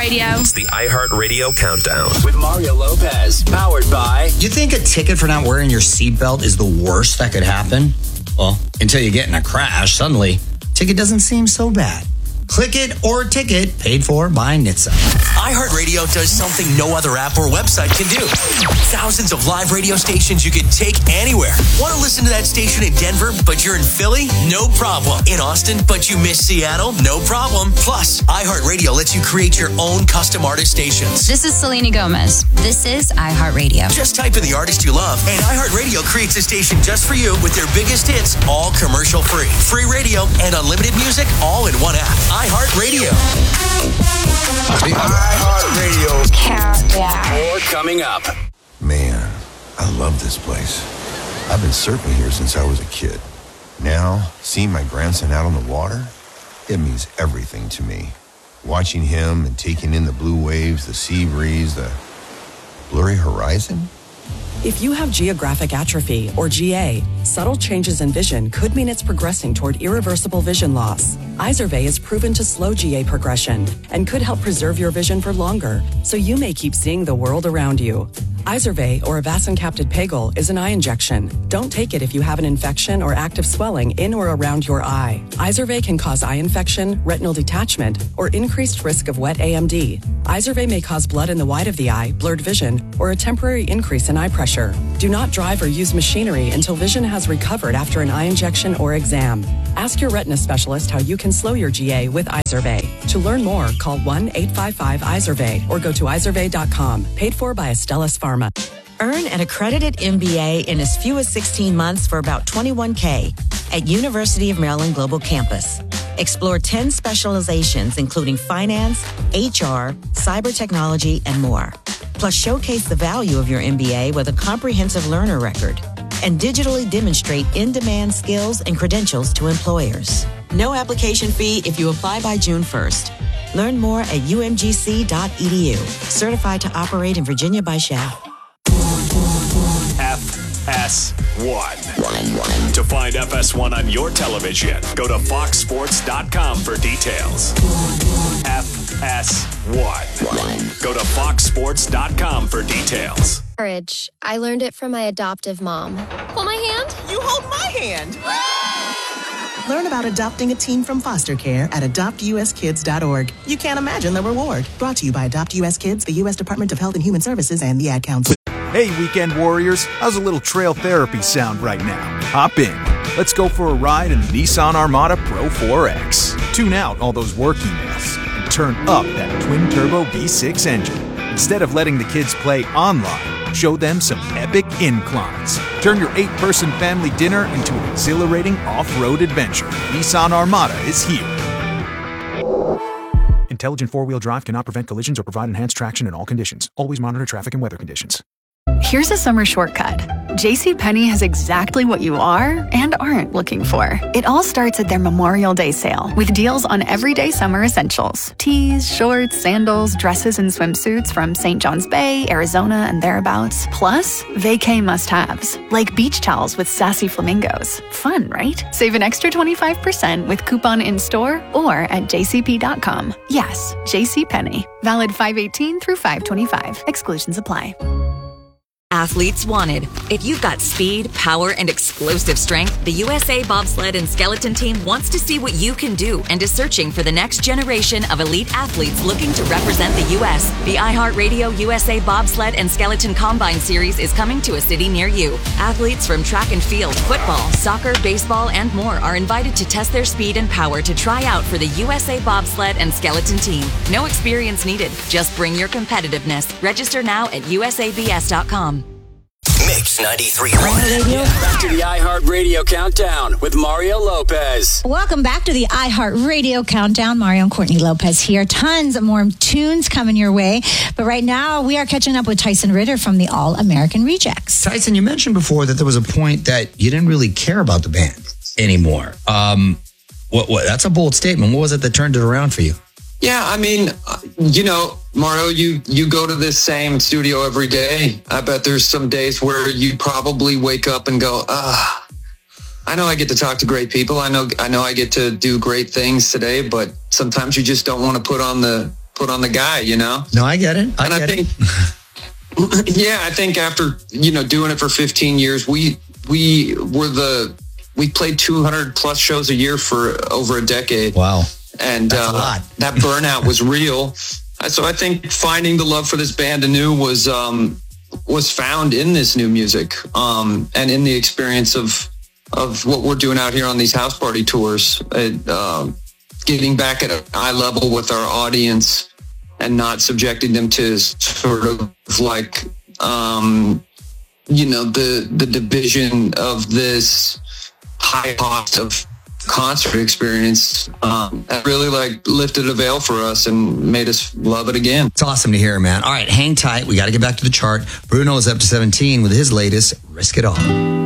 iHeartRadio. It's the iHeartRadio Countdown. With Mario Lopez. Powered by... You think a ticket for not wearing your seatbelt is the worst that could happen? Well, until you get in a crash, suddenly, ticket doesn't seem so bad. Click It or Ticket, paid for by NHTSA. iHeartRadio does something no other app or website can do. Thousands of live radio stations you can take anywhere. Want to listen to that station in Denver, but you're in Philly? No problem. In Austin, but you miss Seattle? No problem. Plus, iHeartRadio lets you create your own custom artist stations. This is Selena Gomez. This is iHeartRadio. Just type in the artist you love, and iHeartRadio creates a station just for you with their biggest hits, all commercial-free. Free radio and unlimited music, all in one app. iHeartRadio. The iHeartRadio Countdown. More coming up. Man, I love this place. I've been surfing here since I was a kid. Now, seeing my grandson out on the water, it means everything to me. Watching him and taking in the blue waves, the sea breeze, the blurry horizon. If you have geographic atrophy, or GA, subtle changes in vision could mean it's progressing toward irreversible vision loss. Izervay is proven to slow GA progression and could help preserve your vision for longer, so you may keep seeing the world around you. Izervay, or avacincaptad pegol, is an eye injection. Don't take it if you have an infection or active swelling in or around your eye. Izervay can cause eye infection, retinal detachment, or increased risk of wet AMD. Izervay may cause blood in the white of the eye, blurred vision, or a temporary increase in eye pressure. Do not drive or use machinery until vision has recovered after an eye injection or exam. Ask your retina specialist how you can slow your GA with Izervay. To learn more, call 1-855-IZERVAY or go to izervay.com. Paid for by Astellas Pharma. Earn an accredited MBA in as few as 16 months for about $21K at University of Maryland Global Campus. Explore 10 specializations, including finance, HR, cyber technology, and more. Plus, showcase the value of your MBA with a comprehensive learner record and digitally demonstrate in-demand skills and credentials to employers. No application fee if you apply by June 1st. Learn more at umgc.edu. Certified to operate in Virginia by Shell. FS1. To find FS1 on your television, go to foxsports.com for details. FS1. Go to foxsports.com for details. Courage. I learned it from my adoptive mom. Hold my hand. You hold my hand. Learn about adopting a teen from foster care at adoptuskids.org. You can't imagine the reward. Brought to you by Adopt US Kids, the U.S. Department of Health and Human Services, and the Ad Council. Hey, weekend warriors. How's a little trail therapy sound right now? Hop in. Let's go for a ride in the Nissan Armada Pro 4X. Tune out all those work emails and turn up that twin-turbo V6 engine. Instead of letting the kids play online, show them some epic inclines. Turn your 8-person family dinner into an exhilarating off-road adventure. Nissan Armada is here. Intelligent four-wheel drive cannot prevent collisions or provide enhanced traction in all conditions. Always monitor traffic and weather conditions. Here's a summer shortcut. JCPenney has exactly what you are and aren't looking for. It all starts at their Memorial Day sale with deals on everyday summer essentials. Tees, shorts, sandals, dresses, and swimsuits from St. John's Bay, Arizona, and thereabouts. Plus, vacay must-haves, like beach towels with sassy flamingos. Fun, right? Save an extra 25% with coupon in-store or at jcp.com. Yes, JCPenney. Valid 5/18 through 5/25. Exclusions apply. Athletes wanted. If you've got speed, power, and explosive strength, the USA Bobsled and Skeleton Team wants to see what you can do and is searching for the next generation of elite athletes looking to represent the U.S. The iHeartRadio USA Bobsled and Skeleton Combine Series is coming to a city near you. Athletes from track and field, football, soccer, baseball, and more are invited to test their speed and power to try out for the USA Bobsled and Skeleton Team. No experience needed. Just bring your competitiveness. Register now at usabs.com. Mix 93.1. Back to the iHeartRadio Countdown with Mario Lopez. Welcome back to the iHeartRadio Countdown. Mario and Courtney Lopez here. Tons more tunes coming your way. But right now, we are catching up with Tyson Ritter from the All-American Rejects. Tyson, you mentioned before that there was a point that you didn't really care about the band anymore. That's a bold statement. What was it that turned it around for you? Yeah, I mean, Mario, you go to this same studio every day. I bet there's some days where you probably wake up and go, I know I get to talk to great people. I know I get to do great things today, but sometimes you just don't want to put on the put on the guy, you know? No, I get it. I think I think after, doing it for 15 years, we played 200 plus shows a year for over a decade. Wow. And that burnout was real. So I think finding the love for this band anew was found in this new music, and in the experience of what we're doing out here on these house party tours, getting back at a high level with our audience and not subjecting them to sort of like, the division of this high cost of concert experience, really like lifted a veil for us and made us love it again. It's awesome to hear, man. All right, hang tight. We got to get back to the chart. Bruno is up to 17 with his latest, Risk It All.